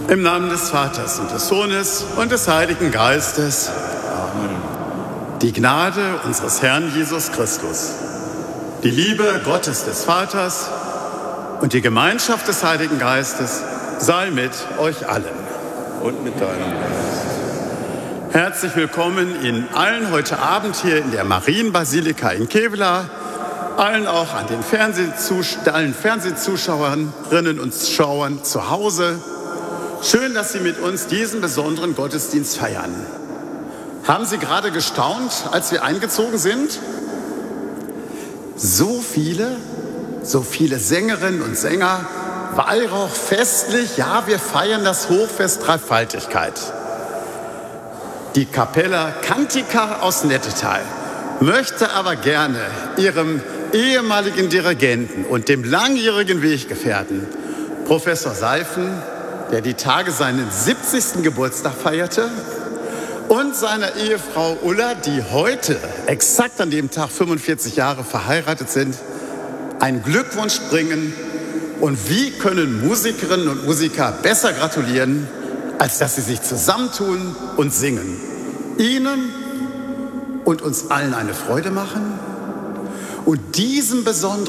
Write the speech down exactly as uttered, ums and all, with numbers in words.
Im Namen des Vaters und des Sohnes und des Heiligen Geistes. Amen. Die Gnade unseres Herrn Jesus Christus, die Liebe Gottes des Vaters und die Gemeinschaft des Heiligen Geistes sei mit euch allen. Und mit deinem Geist. Herzlich willkommen Ihnen allen heute Abend hier in der Marienbasilika in Kevela, allen auch an den Fernsehzus- allen Fernsehzuschauerinnen und Zuschauern zu Hause. Schön, dass Sie mit uns diesen besonderen Gottesdienst feiern. Haben Sie gerade gestaunt, als wir eingezogen sind? So viele, so viele Sängerinnen und Sänger, Weihrauch festlich, ja, wir feiern das Hochfest Dreifaltigkeit. Die Capella Cantica aus Nettetal möchte aber gerne ihrem ehemaligen Dirigenten und dem langjährigen Weggefährten, Professor Seifen, der die Tage seinen siebzigsten Geburtstag feierte, und seiner Ehefrau Ulla, die heute exakt an dem Tag fünfundvierzig Jahre verheiratet sind, einen Glückwunsch bringen. Und wie können Musikerinnen und Musiker besser gratulieren, als dass sie sich zusammentun und singen? Ihnen und uns allen eine Freude machen und diesem besonderen